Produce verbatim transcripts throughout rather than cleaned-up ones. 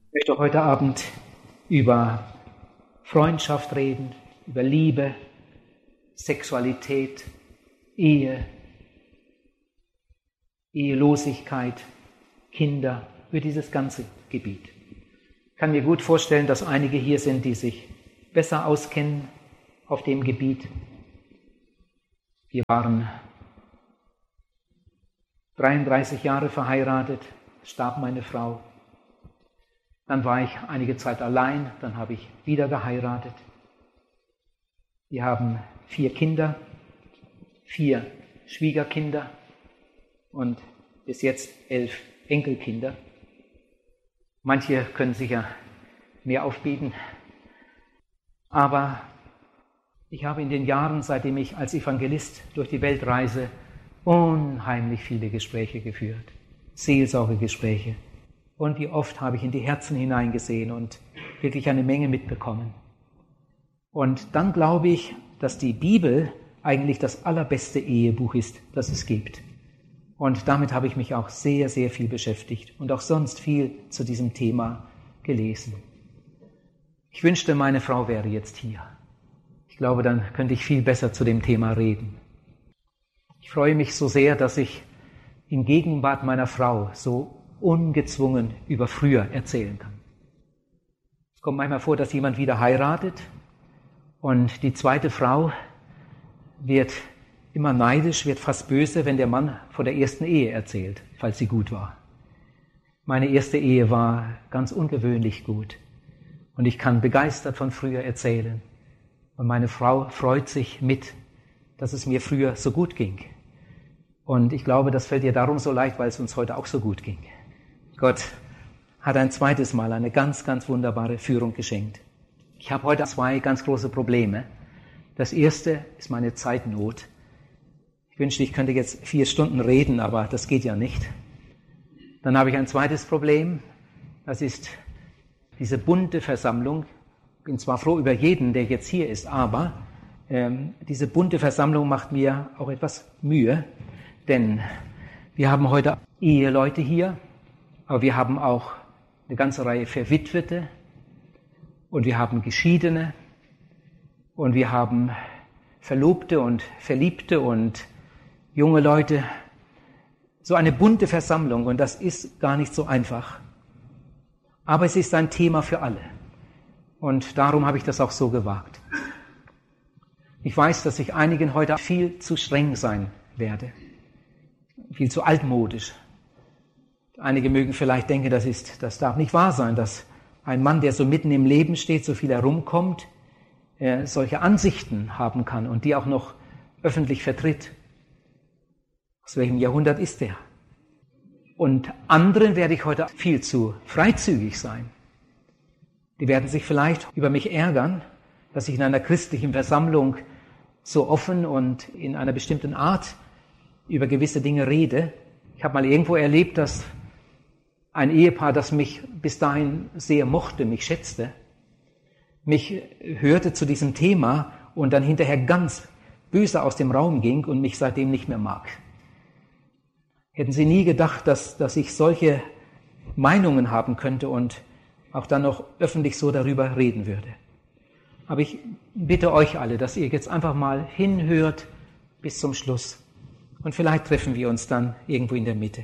Ich möchte heute Abend über Freundschaft reden, über Liebe, Sexualität, Ehe, Ehelosigkeit, Kinder, über dieses ganze Gebiet. Ich kann mir gut vorstellen, dass einige hier sind, die sich besser auskennen auf dem Gebiet. Wir waren dreiunddreißig Jahre verheiratet, starb meine Frau. Dann war ich einige Zeit allein, dann habe ich wieder geheiratet. Wir haben vier Kinder, vier Schwiegerkinder und bis jetzt elf Enkelkinder. Manche können sicher mehr aufbieten. Aber ich habe in den Jahren, seitdem ich als Evangelist durch die Welt reise, unheimlich viele Gespräche geführt, Seelsorgegespräche. Und wie oft habe ich in die Herzen hineingesehen und wirklich eine Menge mitbekommen. Und dann glaube ich, dass die Bibel eigentlich das allerbeste Ehebuch ist, das es gibt. Und damit habe ich mich auch sehr, sehr viel beschäftigt und auch sonst viel zu diesem Thema gelesen. Ich wünschte, meine Frau wäre jetzt hier. Ich glaube, dann könnte ich viel besser zu dem Thema reden. Ich freue mich so sehr, dass ich in Gegenwart meiner Frau so ungezwungen über früher erzählen kann. Es kommt manchmal vor, dass jemand wieder heiratet und die zweite Frau wird immer neidisch, wird fast böse, wenn der Mann von der ersten Ehe erzählt, falls sie gut war. Meine erste Ehe war ganz ungewöhnlich gut und ich kann begeistert von früher erzählen. Und meine Frau freut sich mit, dass es mir früher so gut ging. Und ich glaube, das fällt ihr darum so leicht, weil es uns heute auch so gut ging. Gott hat ein zweites Mal eine ganz, ganz wunderbare Führung geschenkt. Ich habe heute zwei ganz große Probleme. Das erste ist meine Zeitnot. Ich wünschte, ich könnte jetzt vier Stunden reden, aber das geht ja nicht. Dann habe ich ein zweites Problem. Das ist diese bunte Versammlung. Ich bin zwar froh über jeden, der jetzt hier ist, aber ähm, diese bunte Versammlung macht mir auch etwas Mühe. Denn wir haben heute Eheleute hier, aber wir haben auch eine ganze Reihe Verwitwete und wir haben Geschiedene und wir haben Verlobte und Verliebte und junge Leute. So eine bunte Versammlung und das ist gar nicht so einfach. Aber es ist ein Thema für alle und darum habe ich das auch so gewagt. Ich weiß, dass ich einigen heute viel zu streng sein werde. Viel zu altmodisch. Einige mögen vielleicht denken, das ist, das darf nicht wahr sein, dass ein Mann, der so mitten im Leben steht, so viel herumkommt, äh, solche Ansichten haben kann und die auch noch öffentlich vertritt. Aus welchem Jahrhundert ist der? Und anderen werde ich heute viel zu freizügig sein. Die werden sich vielleicht über mich ärgern, dass ich in einer christlichen Versammlung so offen und in einer bestimmten Art über gewisse Dinge rede. Ich habe mal irgendwo erlebt, dass ein Ehepaar, das mich bis dahin sehr mochte, mich schätzte, mich hörte zu diesem Thema und dann hinterher ganz böse aus dem Raum ging und mich seitdem nicht mehr mag. Hätten sie nie gedacht, dass, dass ich solche Meinungen haben könnte und auch dann noch öffentlich so darüber reden würde. Aber ich bitte euch alle, dass ihr jetzt einfach mal hinhört bis zum Schluss. Und vielleicht treffen wir uns dann irgendwo in der Mitte.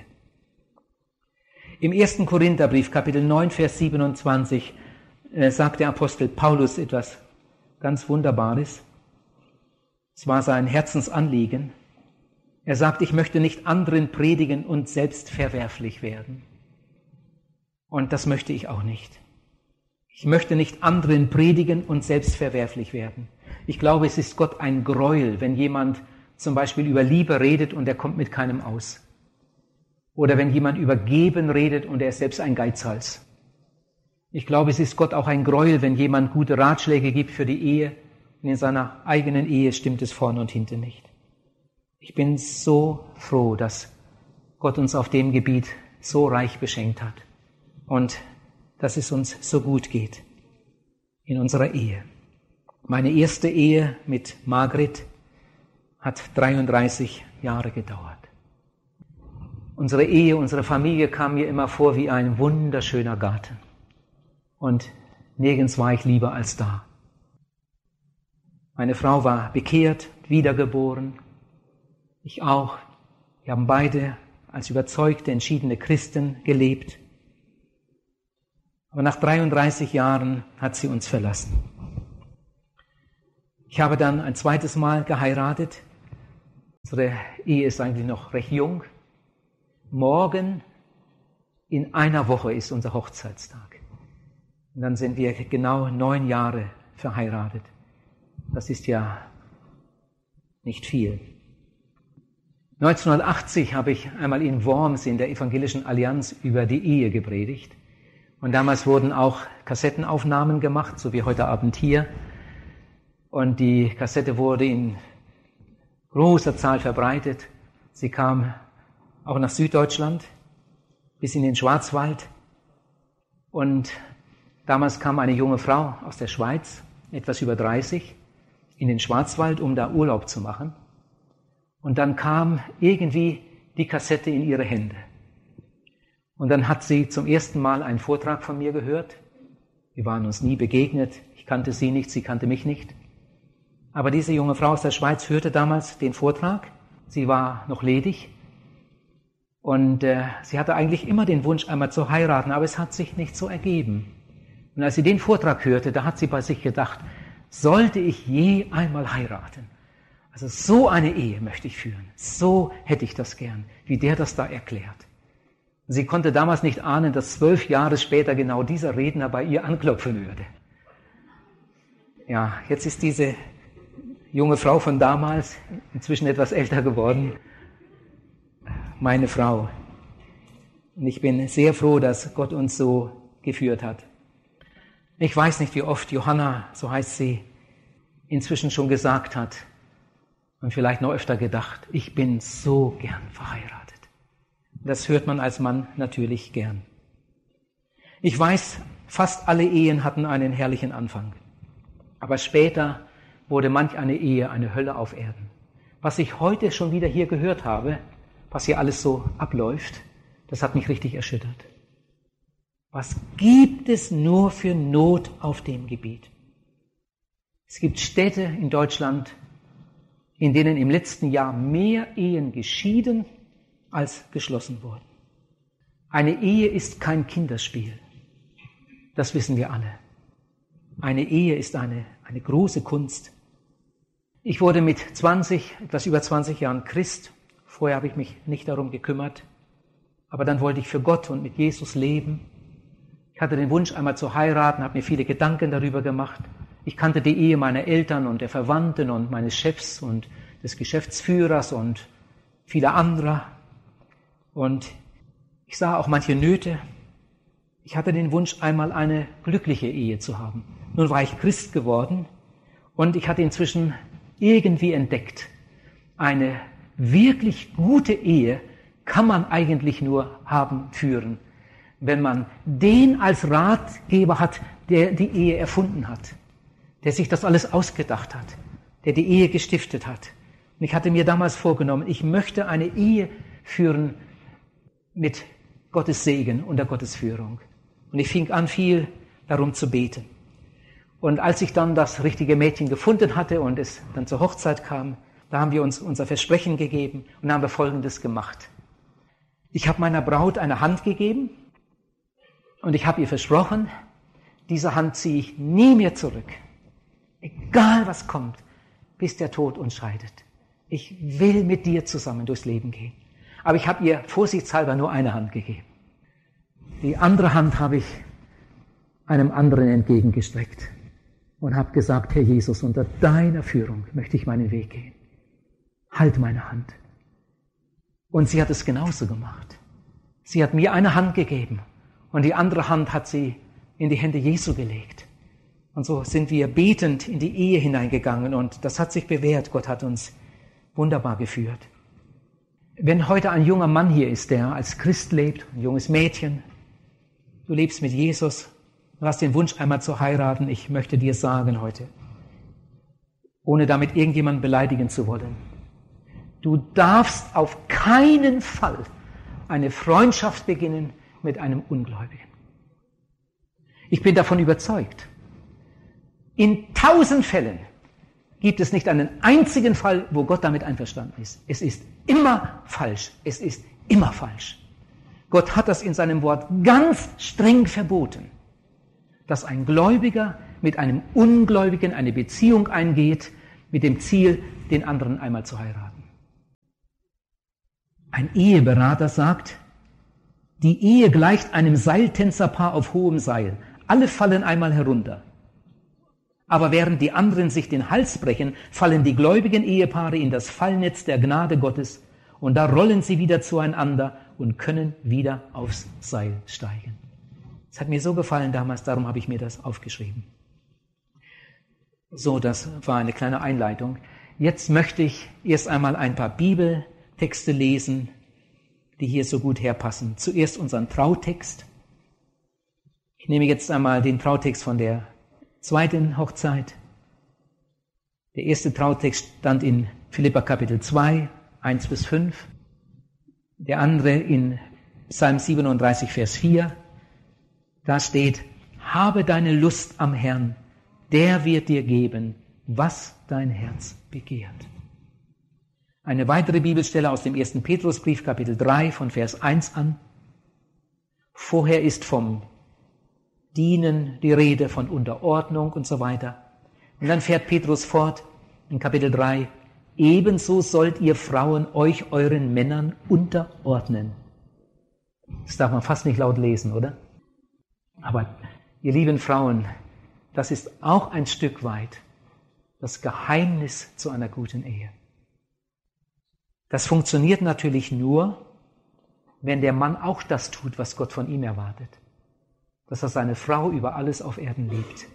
Im ersten Korintherbrief, Kapitel neun, Vers siebenundzwanzig, äh, sagt der Apostel Paulus etwas ganz Wunderbares. Es war sein Herzensanliegen. Er sagt, ich möchte nicht anderen predigen und selbst verwerflich werden. Und das möchte ich auch nicht. Ich möchte nicht anderen predigen und selbst verwerflich werden. Ich glaube, es ist Gott ein Gräuel, wenn jemand zum Beispiel über Liebe redet und er kommt mit keinem aus. Oder wenn jemand über Geben redet und er ist selbst ein Geizhals. Ich glaube, es ist Gott auch ein Gräuel, wenn jemand gute Ratschläge gibt für die Ehe und in seiner eigenen Ehe stimmt es vorne und hinten nicht. Ich bin so froh, dass Gott uns auf dem Gebiet so reich beschenkt hat und dass es uns so gut geht in unserer Ehe. Meine erste Ehe mit Margret hat dreiunddreißig Jahre gedauert. Unsere Ehe, unsere Familie kam mir immer vor wie ein wunderschöner Garten. Und nirgends war ich lieber als da. Meine Frau war bekehrt, wiedergeboren. Ich auch. Wir haben beide als überzeugte, entschiedene Christen gelebt. Aber nach dreiunddreißig Jahren hat sie uns verlassen. Ich habe dann ein zweites Mal geheiratet. Unsere Ehe ist eigentlich noch recht jung. Morgen in einer Woche ist unser Hochzeitstag. Und dann sind wir genau neun Jahre verheiratet. Das ist ja nicht viel. neunzehnhundertachtzig habe ich einmal in Worms in der Evangelischen Allianz über die Ehe gepredigt. Und damals wurden auch Kassettenaufnahmen gemacht, so wie heute Abend hier. Und die Kassette wurde in großer Zahl verbreitet. Sie kam auch nach Süddeutschland, bis in den Schwarzwald. Und damals kam eine junge Frau aus der Schweiz, etwas über dreißig, in den Schwarzwald, um da Urlaub zu machen. Und dann kam irgendwie die Kassette in ihre Hände. Und dann hat sie zum ersten Mal einen Vortrag von mir gehört. Wir waren uns nie begegnet. Ich kannte sie nicht, sie kannte mich nicht. Aber diese junge Frau aus der Schweiz hörte damals den Vortrag. Sie war noch ledig. Und äh, sie hatte eigentlich immer den Wunsch, einmal zu heiraten, aber es hat sich nicht so ergeben. Und als sie den Vortrag hörte, da hat sie bei sich gedacht, sollte ich je einmal heiraten? Also so eine Ehe möchte ich führen. So hätte ich das gern, wie der das da erklärt. Sie konnte damals nicht ahnen, dass zwölf Jahre später genau dieser Redner bei ihr anklopfen würde. Ja, jetzt ist diese junge Frau von damals, inzwischen etwas älter geworden, meine Frau. Und ich bin sehr froh, dass Gott uns so geführt hat. Ich weiß nicht, wie oft Johanna, so heißt sie, inzwischen schon gesagt hat und vielleicht noch öfter gedacht, ich bin so gern verheiratet. Das hört man als Mann natürlich gern. Ich weiß, fast alle Ehen hatten einen herrlichen Anfang. Aber später wurde manch eine Ehe eine Hölle auf Erden. Was ich heute schon wieder hier gehört habe, was hier alles so abläuft, das hat mich richtig erschüttert. Was gibt es nur für Not auf dem Gebiet? Es gibt Städte in Deutschland, in denen im letzten Jahr mehr Ehen geschieden als geschlossen wurden. Eine Ehe ist kein Kinderspiel. Das wissen wir alle. Eine Ehe ist eine, eine große Kunst. Ich wurde mit zwanzig, etwas über zwanzig Jahren Christ. Vorher habe ich mich nicht darum gekümmert. Aber dann wollte ich für Gott und mit Jesus leben. Ich hatte den Wunsch, einmal zu heiraten, habe mir viele Gedanken darüber gemacht. Ich kannte die Ehe meiner Eltern und der Verwandten und meines Chefs und des Geschäftsführers und vieler anderer. Und ich sah auch manche Nöte. Ich hatte den Wunsch, einmal eine glückliche Ehe zu haben. Nun war ich Christ geworden und ich hatte inzwischen irgendwie entdeckt, eine wirklich gute Ehe kann man eigentlich nur haben, führen, wenn man den als Ratgeber hat, der die Ehe erfunden hat, der sich das alles ausgedacht hat, der die Ehe gestiftet hat. Und ich hatte mir damals vorgenommen, ich möchte eine Ehe führen mit Gottes Segen und der Gottesführung. Und ich fing an, viel darum zu beten. Und als ich dann das richtige Mädchen gefunden hatte und es dann zur Hochzeit kam, da haben wir uns unser Versprechen gegeben und haben wir Folgendes gemacht. Ich habe meiner Braut eine Hand gegeben und ich habe ihr versprochen, diese Hand ziehe ich nie mehr zurück. Egal was kommt, bis der Tod uns scheidet. Ich will mit dir zusammen durchs Leben gehen. Aber ich habe ihr vorsichtshalber nur eine Hand gegeben. Die andere Hand habe ich einem anderen entgegengestreckt und habe gesagt, Herr Jesus, unter deiner Führung möchte ich meinen Weg gehen. Halt meine Hand. Und sie hat es genauso gemacht. Sie hat mir eine Hand gegeben und die andere Hand hat sie in die Hände Jesu gelegt. Und so sind wir betend in die Ehe hineingegangen und das hat sich bewährt. Gott hat uns wunderbar geführt. Wenn heute ein junger Mann hier ist, der als Christ lebt, ein junges Mädchen, du lebst mit Jesus, du hast den Wunsch, einmal zu heiraten, ich möchte dir sagen heute, ohne damit irgendjemanden beleidigen zu wollen, du darfst auf keinen Fall eine Freundschaft beginnen mit einem Ungläubigen. Ich bin davon überzeugt. In tausend Fällen gibt es nicht einen einzigen Fall, wo Gott damit einverstanden ist. Es ist immer falsch. Es ist immer falsch. Gott hat das in seinem Wort ganz streng verboten, dass ein Gläubiger mit einem Ungläubigen eine Beziehung eingeht, mit dem Ziel, den anderen einmal zu heiraten. Ein Eheberater sagt, die Ehe gleicht einem Seiltänzerpaar auf hohem Seil. Alle fallen einmal herunter. Aber während die anderen sich den Hals brechen, fallen die gläubigen Ehepaare in das Fallnetz der Gnade Gottes und da rollen sie wieder zueinander und können wieder aufs Seil steigen. Das hat mir so gefallen damals, darum habe ich mir das aufgeschrieben. So, das war eine kleine Einleitung. Jetzt möchte ich erst einmal ein paar Bibeltexte lesen, die hier so gut herpassen. Zuerst unseren Trautext. Ich nehme jetzt einmal den Trautext von der zweiten Hochzeit. Der erste Trautext stand in Philipper Kapitel zwei, eins bis fünf. Der andere in Psalm siebenunddreißig, Vers vier. Da steht, habe deine Lust am Herrn, der wird dir geben, was dein Herz begehrt. Eine weitere Bibelstelle aus dem ersten Petrusbrief, Kapitel drei, von Vers eins an. Vorher ist vom Dienen die Rede, von Unterordnung und so weiter. Und dann fährt Petrus fort in Kapitel drei, ebenso sollt ihr Frauen euch euren Männern unterordnen. Das darf man fast nicht laut lesen, oder? Aber ihr lieben Frauen, das ist auch ein Stück weit das Geheimnis zu einer guten Ehe. Das funktioniert natürlich nur, wenn der Mann auch das tut, was Gott von ihm erwartet. Dass er seine Frau über alles auf Erden liebt.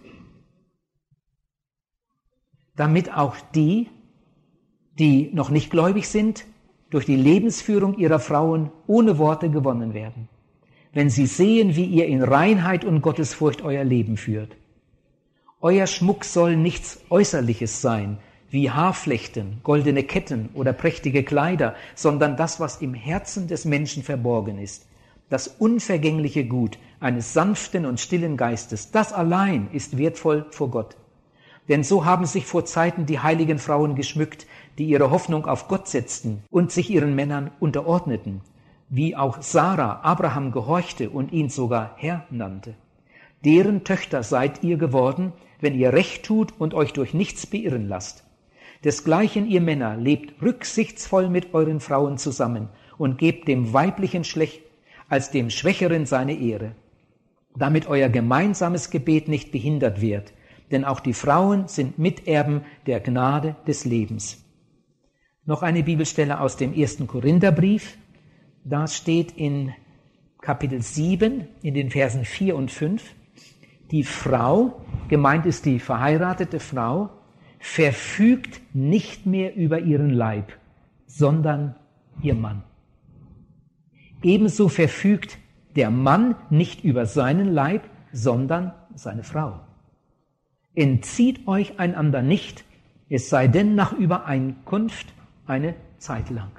Damit auch die, die noch nicht gläubig sind, durch die Lebensführung ihrer Frauen ohne Worte gewonnen werden. Wenn sie sehen, wie ihr in Reinheit und Gottesfurcht euer Leben führt. Euer Schmuck soll nichts Äußerliches sein, wie Haarflechten, goldene Ketten oder prächtige Kleider, sondern das, was im Herzen des Menschen verborgen ist. Das unvergängliche Gut eines sanften und stillen Geistes, das allein ist wertvoll vor Gott. Denn so haben sich vor Zeiten die heiligen Frauen geschmückt, die ihre Hoffnung auf Gott setzten und sich ihren Männern unterordneten, wie auch Sarah Abraham gehorchte und ihn sogar Herr nannte. Deren Töchter seid ihr geworden, wenn ihr Recht tut und euch durch nichts beirren lasst. Desgleichen ihr Männer, lebt rücksichtsvoll mit euren Frauen zusammen und gebt dem weiblichen Geschlecht als dem Schwächeren seine Ehre, damit euer gemeinsames Gebet nicht behindert wird, denn auch die Frauen sind Miterben der Gnade des Lebens. Noch eine Bibelstelle aus dem ersten Korintherbrief, da steht in Kapitel sieben, in den Versen vier und fünf, die Frau, gemeint ist die verheiratete Frau, verfügt nicht mehr über ihren Leib, sondern ihr Mann. Ebenso verfügt der Mann nicht über seinen Leib, sondern seine Frau. Entzieht euch einander nicht, es sei denn nach Übereinkunft eine Zeit lang.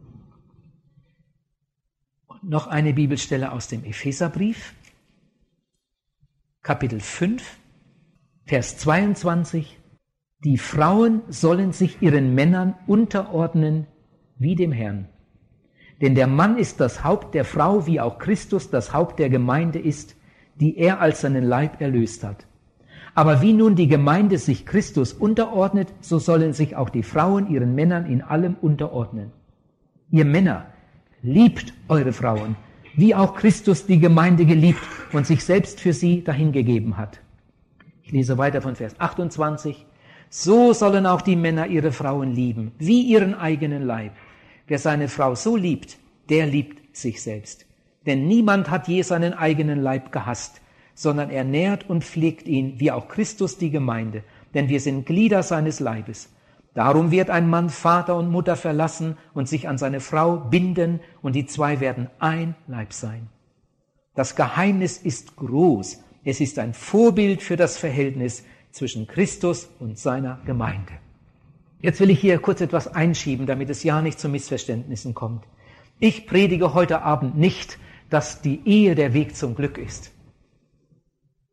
Und noch eine Bibelstelle aus dem Epheserbrief, Kapitel fünf, Vers zweiundzwanzig. Die Frauen sollen sich ihren Männern unterordnen wie dem Herrn. Denn der Mann ist das Haupt der Frau, wie auch Christus das Haupt der Gemeinde ist, die er als seinen Leib erlöst hat. Aber wie nun die Gemeinde sich Christus unterordnet, so sollen sich auch die Frauen ihren Männern in allem unterordnen. Ihr Männer, liebt eure Frauen, wie auch Christus die Gemeinde geliebt und sich selbst für sie dahingegeben hat. Ich lese weiter von Vers achtundzwanzig. So sollen auch die Männer ihre Frauen lieben, wie ihren eigenen Leib. Wer seine Frau so liebt, der liebt sich selbst. Denn niemand hat je seinen eigenen Leib gehasst, sondern er nährt und pflegt ihn, wie auch Christus die Gemeinde. Denn wir sind Glieder seines Leibes. Darum wird ein Mann Vater und Mutter verlassen und sich an seine Frau binden, und die zwei werden ein Leib sein. Das Geheimnis ist groß. Es ist ein Vorbild für das Verhältnis zwischen Christus und seiner Gemeinde. Jetzt will ich hier kurz etwas einschieben, damit es ja nicht zu Missverständnissen kommt. Ich predige heute Abend nicht, dass die Ehe der Weg zum Glück ist.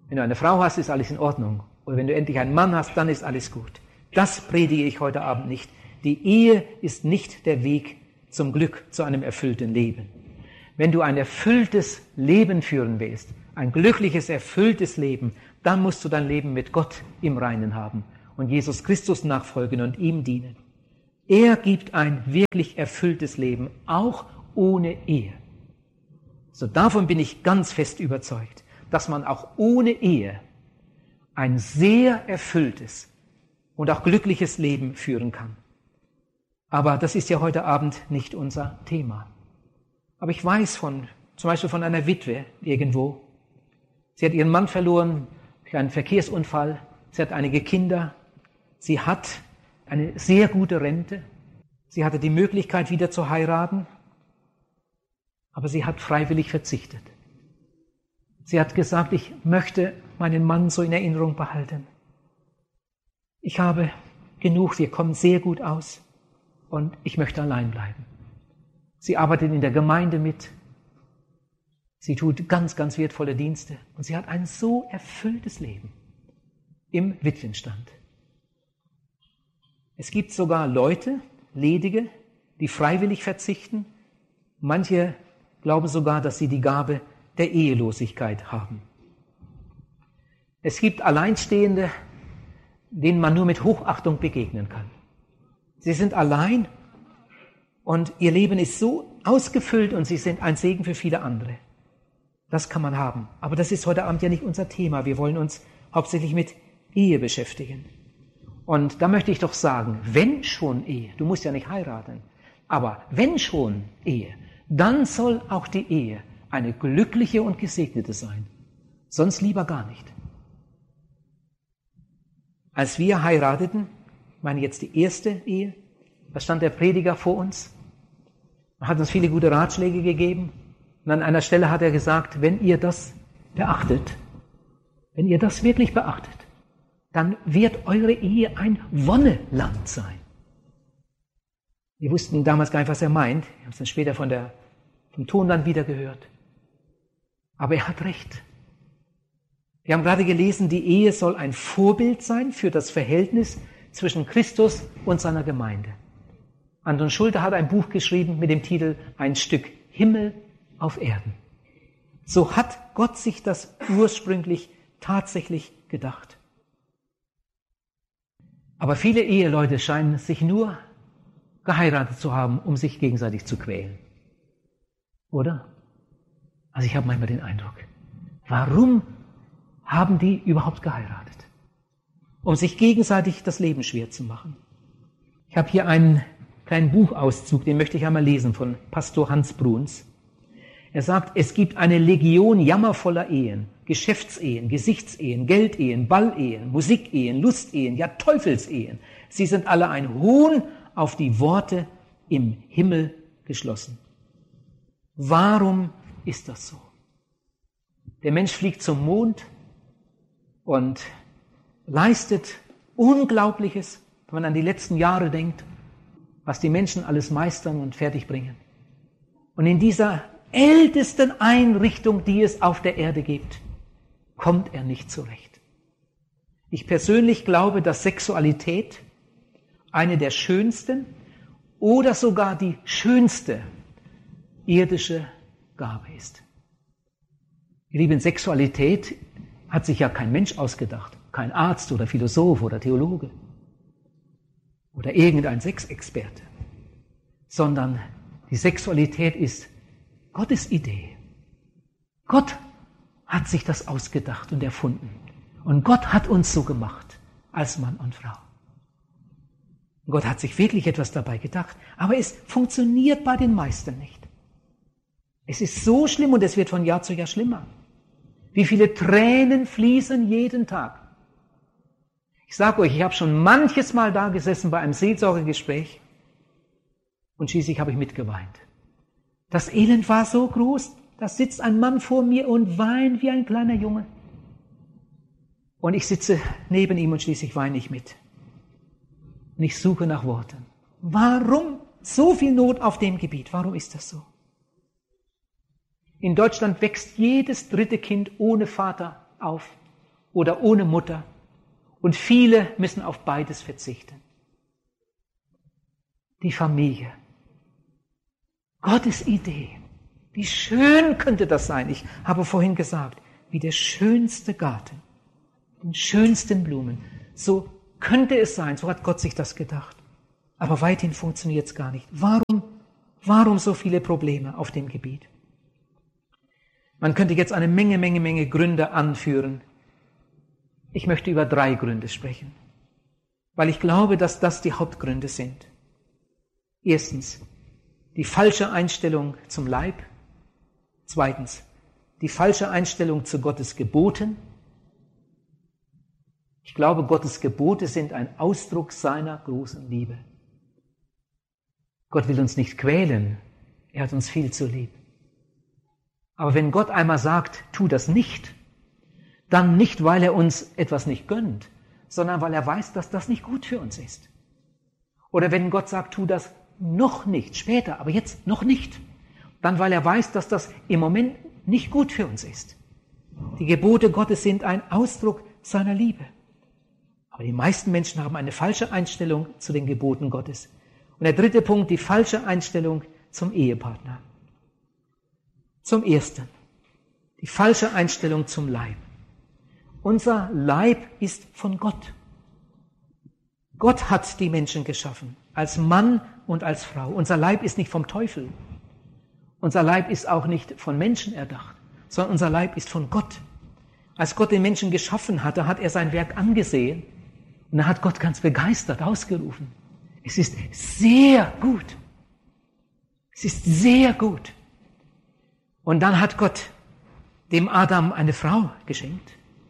Wenn du eine Frau hast, ist alles in Ordnung. Oder wenn du endlich einen Mann hast, dann ist alles gut. Das predige ich heute Abend nicht. Die Ehe ist nicht der Weg zum Glück, zu einem erfüllten Leben. Wenn du ein erfülltes Leben führen willst, ein glückliches, erfülltes Leben, dann musst du dein Leben mit Gott im Reinen haben und Jesus Christus nachfolgen und ihm dienen. Er gibt ein wirklich erfülltes Leben, auch ohne Ehe. So davon bin ich ganz fest überzeugt, dass man auch ohne Ehe ein sehr erfülltes und auch glückliches Leben führen kann. Aber das ist ja heute Abend nicht unser Thema. Aber ich weiß von, zum Beispiel von einer Witwe irgendwo, sie hat ihren Mann verloren durch einen Verkehrsunfall, sie hat einige Kinder, sie hat eine sehr gute Rente, sie hatte die Möglichkeit wieder zu heiraten, aber sie hat freiwillig verzichtet. Sie hat gesagt, ich möchte meinen Mann so in Erinnerung behalten. Ich habe genug, wir kommen sehr gut aus und ich möchte allein bleiben. Sie arbeitet in der Gemeinde mit, sie tut ganz, ganz wertvolle Dienste und sie hat ein so erfülltes Leben im Witwenstand. Es gibt sogar Leute, Ledige, die freiwillig verzichten. Manche glauben sogar, dass sie die Gabe der Ehelosigkeit haben. Es gibt Alleinstehende, denen man nur mit Hochachtung begegnen kann. Sie sind allein und ihr Leben ist so ausgefüllt und sie sind ein Segen für viele andere. Das kann man haben. Aber das ist heute Abend ja nicht unser Thema. Wir wollen uns hauptsächlich mit Ehe beschäftigen. Und da möchte ich doch sagen, wenn schon Ehe, du musst ja nicht heiraten, aber wenn schon Ehe, dann soll auch die Ehe eine glückliche und gesegnete sein. Sonst lieber gar nicht. Als wir heirateten, ich meine jetzt die erste Ehe, da stand der Prediger vor uns, hat uns viele gute Ratschläge gegeben und an einer Stelle hat er gesagt, wenn ihr das beachtet, wenn ihr das wirklich beachtet, dann wird eure Ehe ein Wonneland sein. Wir wussten damals gar nicht, was er meint. Wir haben es dann später von der, vom Tonland wieder gehört. Aber er hat recht. Wir haben gerade gelesen, die Ehe soll ein Vorbild sein für das Verhältnis zwischen Christus und seiner Gemeinde. Anton Schulte hat ein Buch geschrieben mit dem Titel Ein Stück Himmel auf Erden. So hat Gott sich das ursprünglich tatsächlich gedacht. Aber viele Eheleute scheinen sich nur geheiratet zu haben, um sich gegenseitig zu quälen. Oder? Also ich habe manchmal den Eindruck, warum haben die überhaupt geheiratet? Um sich gegenseitig das Leben schwer zu machen. Ich habe hier einen kleinen Buchauszug, den möchte ich einmal lesen, von Pastor Hans Bruns. Er sagt, es gibt eine Legion jammervoller Ehen, Geschäftsehen, Gesichtsehen, Geldehen, Ballehen, Musikehen, Lustehen, ja Teufelsehen. Sie sind alle ein Hohn auf die Worte im Himmel geschlossen. Warum ist das so? Der Mensch fliegt zum Mond und leistet Unglaubliches, wenn man an die letzten Jahre denkt, was die Menschen alles meistern und fertigbringen. Und in dieser ältesten Einrichtung, die es auf der Erde gibt, kommt er nicht zurecht. Ich persönlich glaube, dass Sexualität eine der schönsten oder sogar die schönste irdische Gabe ist. Ihr Lieben, Sexualität hat sich ja kein Mensch ausgedacht, kein Arzt oder Philosoph oder Theologe oder irgendein Sexexperte, sondern die Sexualität ist Gottes Idee. Gott hat sich das ausgedacht und erfunden. Und Gott hat uns so gemacht, als Mann und Frau. Gott hat sich wirklich etwas dabei gedacht, aber es funktioniert bei den meisten nicht. Es ist so schlimm und es wird von Jahr zu Jahr schlimmer. Wie viele Tränen fließen jeden Tag. Ich sage euch, ich habe schon manches Mal da gesessen bei einem Seelsorgegespräch und schließlich habe ich mitgeweint. Das Elend war so groß, da sitzt ein Mann vor mir und weint wie ein kleiner Junge. Und ich sitze neben ihm und schließlich weine ich mit. Und ich suche nach Worten. Warum so viel Not auf dem Gebiet? Warum ist das so? In Deutschland wächst jedes dritte Kind ohne Vater auf. oder ohne Mutter. Und viele müssen auf beides verzichten. Die Familie. Gottes Idee. Wie schön könnte das sein? Ich habe vorhin gesagt, wie der schönste Garten, den schönsten Blumen. So könnte es sein, so hat Gott sich das gedacht. Aber weithin funktioniert es gar nicht. Warum, warum so viele Probleme auf dem Gebiet? Man könnte jetzt eine Menge, Menge, Menge Gründe anführen. Ich möchte über drei Gründe sprechen, weil ich glaube, dass das die Hauptgründe sind. Erstens, die falsche Einstellung zum Leib. Zweitens, die falsche Einstellung zu Gottes Geboten. Ich glaube, Gottes Gebote sind ein Ausdruck seiner großen Liebe. Gott will uns nicht quälen, er hat uns viel zu lieb. Aber wenn Gott einmal sagt, tu das nicht, dann nicht, weil er uns etwas nicht gönnt, sondern weil er weiß, dass das nicht gut für uns ist. Oder wenn Gott sagt, tu das noch nicht, später, aber jetzt noch nicht, dann weil er weiß, dass das im Moment nicht gut für uns ist. Die Gebote Gottes sind ein Ausdruck seiner Liebe. Aber die meisten Menschen haben eine falsche Einstellung zu den Geboten Gottes. Und der dritte Punkt, die falsche Einstellung zum Ehepartner. Zum Ersten, die falsche Einstellung zum Leib. Unser Leib ist von Gott. Gott hat die Menschen geschaffen, als Mann und als Frau. Unser Leib ist nicht vom Teufel. Unser Leib ist auch nicht von Menschen erdacht, sondern unser Leib ist von Gott. Als Gott den Menschen geschaffen hatte, hat er sein Werk angesehen und da hat Gott ganz begeistert ausgerufen. Es ist sehr gut. Es ist sehr gut. Und dann hat Gott dem Adam eine Frau geschenkt.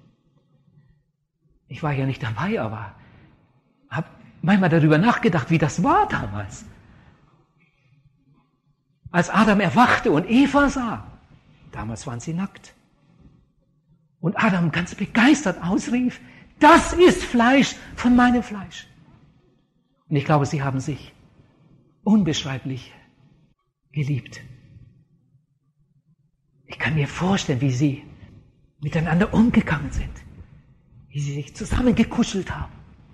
Ich war ja nicht dabei, aber habe manchmal darüber nachgedacht, wie das war damals. Als Adam erwachte und Eva sah, damals waren sie nackt. Und Adam ganz begeistert ausrief, das ist Fleisch von meinem Fleisch. Und ich glaube, sie haben sich unbeschreiblich geliebt. Ich kann mir vorstellen, wie sie miteinander umgegangen sind, wie sie sich zusammengekuschelt haben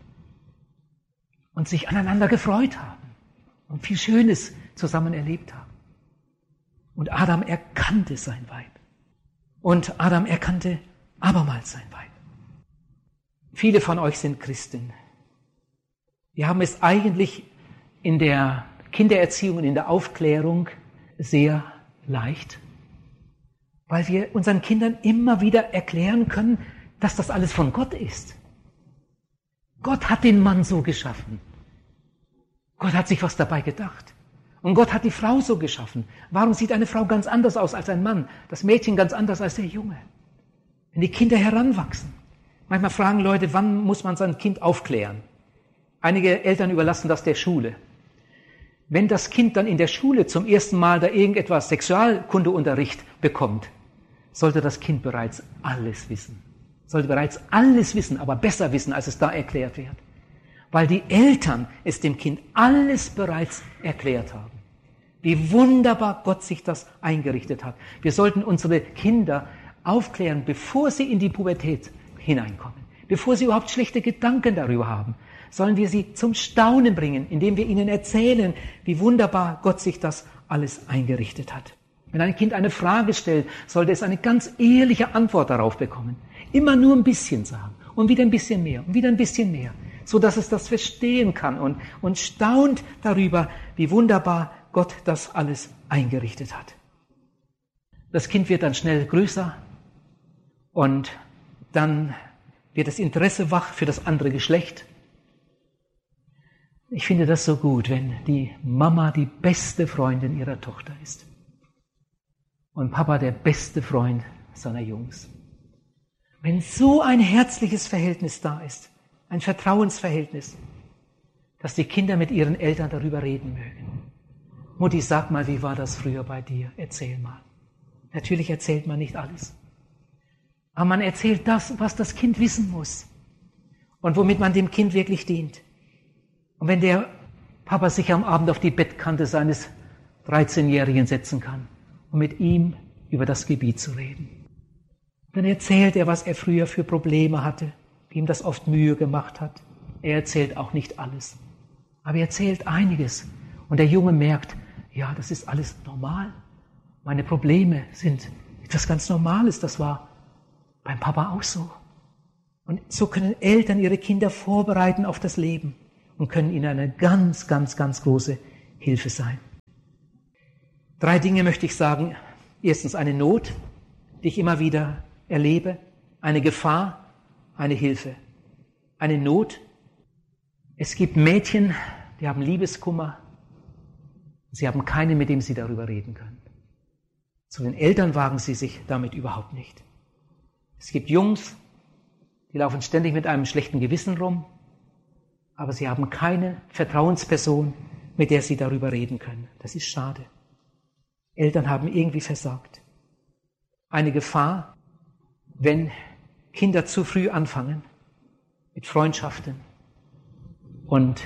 und sich aneinander gefreut haben und viel Schönes zusammen erlebt haben. Und Adam erkannte sein Weib. Und Adam erkannte abermals sein Weib. Viele von euch sind Christen. Wir haben es eigentlich in der Kindererziehung und in der Aufklärung sehr leicht, weil wir unseren Kindern immer wieder erklären können, dass das alles von Gott ist. Gott hat den Mann so geschaffen. Gott hat sich was dabei gedacht. Und Gott hat die Frau so geschaffen. Warum sieht eine Frau ganz anders aus als ein Mann? Das Mädchen ganz anders als der Junge. Wenn die Kinder heranwachsen. Manchmal fragen Leute, wann muss man sein Kind aufklären? Einige Eltern überlassen das der Schule. Wenn das Kind dann in der Schule zum ersten Mal da irgendetwas Sexualkundeunterricht bekommt, sollte das Kind bereits alles wissen. Sollte bereits alles wissen, aber besser wissen, als es da erklärt wird. Weil die Eltern es dem Kind alles bereits erklärt haben. Wie wunderbar Gott sich das eingerichtet hat. Wir sollten unsere Kinder aufklären, bevor sie in die Pubertät hineinkommen. Bevor sie überhaupt schlechte Gedanken darüber haben, sollen wir sie zum Staunen bringen, indem wir ihnen erzählen, wie wunderbar Gott sich das alles eingerichtet hat. Wenn ein Kind eine Frage stellt, sollte es eine ganz ehrliche Antwort darauf bekommen. Immer nur ein bisschen sagen und wieder ein bisschen mehr und wieder ein bisschen mehr, so dass es das verstehen kann und, und staunt darüber, wie wunderbar Gott das alles eingerichtet hat. Das Kind wird dann schnell größer und dann wird das Interesse wach für das andere Geschlecht. Ich finde das so gut, wenn die Mama die beste Freundin ihrer Tochter ist und Papa der beste Freund seiner Jungs. Wenn so ein herzliches Verhältnis da ist, ein Vertrauensverhältnis, dass die Kinder mit ihren Eltern darüber reden mögen. Mutti, sag mal, wie war das früher bei dir? Erzähl mal. Natürlich erzählt man nicht alles. Aber man erzählt das, was das Kind wissen muss und womit man dem Kind wirklich dient. Und wenn der Papa sich am Abend auf die Bettkante seines dreizehnjährigen setzen kann, um mit ihm über das Gebiet zu reden. Dann erzählt er, was er früher für Probleme hatte, wie ihm das oft Mühe gemacht hat. Er erzählt auch nicht alles, aber er erzählt einiges. Und der Junge merkt, ja, das ist alles normal. Meine Probleme sind etwas ganz Normales, das war beim Papa auch so. Und so können Eltern ihre Kinder vorbereiten auf das Leben und können ihnen eine ganz, ganz, ganz große Hilfe sein. Drei Dinge möchte ich sagen. Erstens eine Not, die ich immer wieder erlebe, eine Gefahr, eine Hilfe. Eine Not. Es gibt Mädchen, die haben Liebeskummer. Sie haben keinen, mit dem sie darüber reden können. Zu den Eltern wagen sie sich damit überhaupt nicht. Es gibt Jungs, die laufen ständig mit einem schlechten Gewissen rum, aber sie haben keine Vertrauensperson, mit der sie darüber reden können. Das ist schade. Eltern haben irgendwie versagt. Eine Gefahr, wenn Kinder zu früh anfangen mit Freundschaften und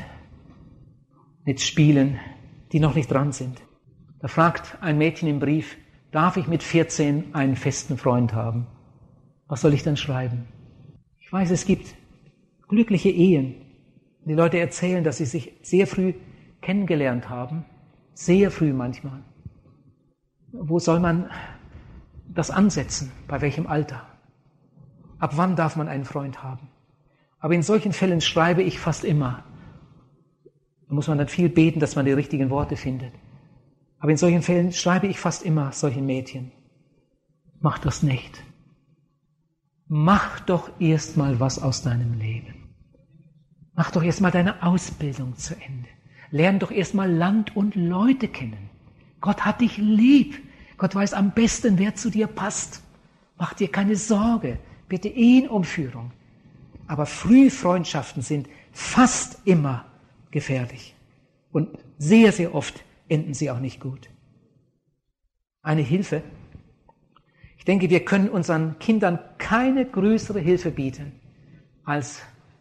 mit Spielen, die noch nicht dran sind. Da fragt ein Mädchen im Brief, darf ich mit vierzehn einen festen Freund haben? Was soll ich dann schreiben? Ich weiß, es gibt glückliche Ehen. Die Leute erzählen, dass sie sich sehr früh kennengelernt haben, sehr früh manchmal. Wo soll man das ansetzen? Bei welchem Alter? Ab wann darf man einen Freund haben? Aber in solchen Fällen schreibe ich fast immer. Da muss man dann viel beten, dass man die richtigen Worte findet. Aber in solchen Fällen schreibe ich fast immer solchen Mädchen. Mach das nicht. Mach doch erst mal was aus deinem Leben. Mach doch erst mal deine Ausbildung zu Ende. Lern doch erst mal Land und Leute kennen. Gott hat dich lieb. Gott weiß am besten, wer zu dir passt. Mach dir keine Sorge. Bitte ihn um Führung. Aber Frühfreundschaften sind fast immer gefährlich. Und sehr, sehr oft enden sie auch nicht gut. Eine Hilfe. Ich denke, wir können unseren Kindern keine größere Hilfe bieten, als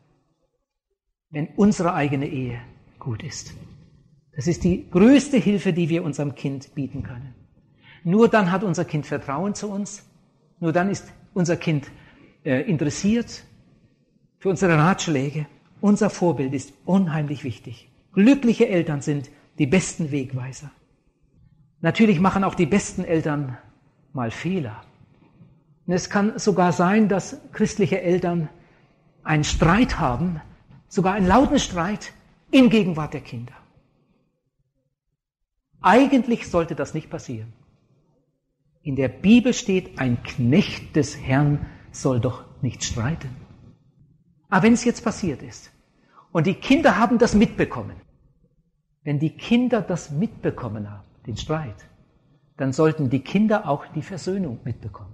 wenn unsere eigene Ehe gut ist. Das ist die größte Hilfe, die wir unserem Kind bieten können. Nur dann hat unser Kind Vertrauen zu uns. Nur dann ist unser Kind äh, interessiert für unsere Ratschläge. Unser Vorbild ist unheimlich wichtig. Glückliche Eltern sind die besten Wegweiser. Natürlich machen auch die besten Eltern mal Fehler. Und es kann sogar sein, dass christliche Eltern einen Streit haben, sogar einen lauten Streit in Gegenwart der Kinder. Eigentlich sollte das nicht passieren. In der Bibel steht, ein Knecht des Herrn soll doch nicht streiten. Aber wenn es jetzt passiert ist und die Kinder haben das mitbekommen, wenn die Kinder das mitbekommen haben, den Streit, dann sollten die Kinder auch die Versöhnung mitbekommen.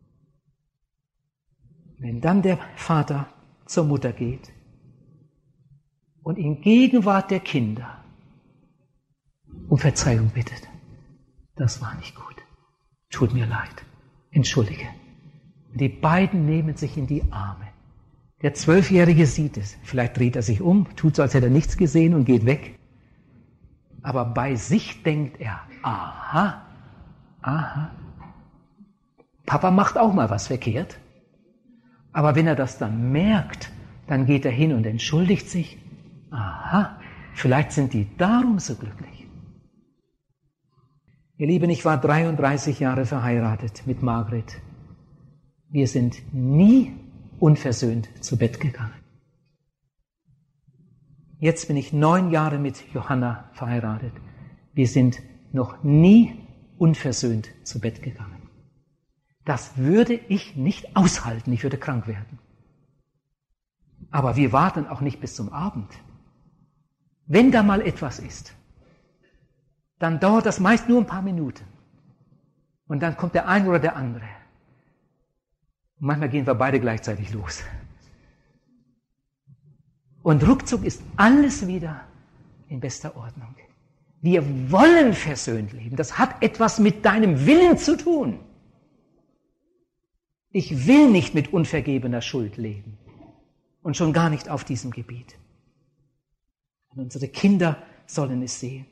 Wenn dann der Vater zur Mutter geht und in Gegenwart der Kinder um Verzeihung bittet, das war nicht gut, tut mir leid, entschuldige. Und die beiden nehmen sich in die Arme. Der Zwölfjährige sieht es, vielleicht dreht er sich um, tut so, als hätte er nichts gesehen und geht weg. Aber bei sich denkt er, aha, aha, Papa macht auch mal was verkehrt. Aber wenn er das dann merkt, dann geht er hin und entschuldigt sich. Aha, vielleicht sind die darum so glücklich. Ihr Lieben, ich war dreiunddreißig Jahre verheiratet mit Margret. Wir sind nie unversöhnt zu Bett gegangen. Jetzt bin ich neun Jahre mit Johanna verheiratet. Wir sind noch nie unversöhnt zu Bett gegangen. Das würde ich nicht aushalten, ich würde krank werden. Aber wir warten auch nicht bis zum Abend. Wenn da mal etwas ist, dann dauert das meist nur ein paar Minuten. Und dann kommt der eine oder der andere. Und manchmal gehen wir beide gleichzeitig los. Und ruckzuck ist alles wieder in bester Ordnung. Wir wollen versöhnt leben. Das hat etwas mit deinem Willen zu tun. Ich will nicht mit unvergebener Schuld leben. Und schon gar nicht auf diesem Gebiet. Und unsere Kinder sollen es sehen.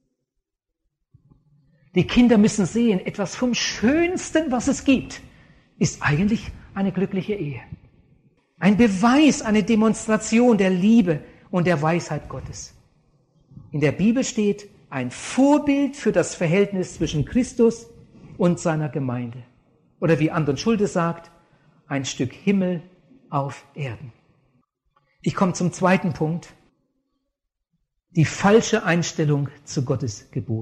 Die Kinder müssen sehen, etwas vom Schönsten, was es gibt, ist eigentlich eine glückliche Ehe. Ein Beweis, eine Demonstration der Liebe und der Weisheit Gottes. In der Bibel steht ein Vorbild für das Verhältnis zwischen Christus und seiner Gemeinde. Oder wie Anton Schulte sagt, ein Stück Himmel auf Erden. Ich komme zum zweiten Punkt. Die falsche Einstellung zu Gottes Geboten.